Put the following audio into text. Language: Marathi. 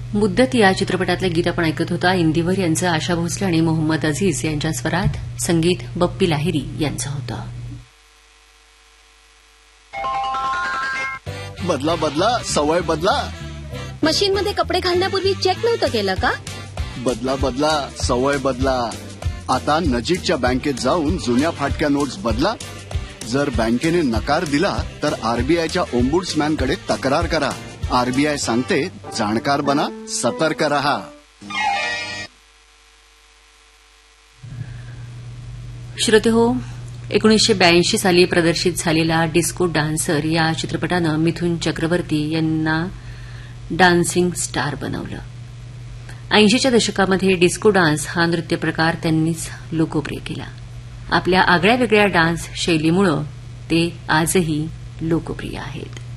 मुद्दत या चित्रपटातलं गीत आपण ऐकत होता. इंदिवर यांचं आशा भोसले आणि मोहम्मद अझीज यांच्या स्वरात, संगीत बप्पी लाहिरी यांचं होतं. बदला बदला सवय बदला. मशीनमध्ये कपडे घालण्यापूर्वी चेक नव्हतं केलं का? बदला बदला सवय बदला. आता नजीकच्या बँकेत जाऊन जुन्या फाटक्या नोट्स बदला. जर बँकेने नकार दिला तर आरबीआयच्या ओम्बुड्समॅनकडे तक्रार करा. आरबीआय सांगते, जाणकार बना, सतर्क रहा. श्रोते हो, 1982 साली प्रदर्शित झालेला डिस्को डान्सर या चित्रपटानं मिथुन चक्रवर्ती यांना डान्सिंग स्टार बनवलं. 80च्या दशकामध्ये डिस्को डान्स हा नृत्य प्रकार त्यांनीच लोकप्रिय केला. आपल्या आगळ्या वेगळ्या डान्स शैलीमुळे ते आजही लोकप्रिय आहेत.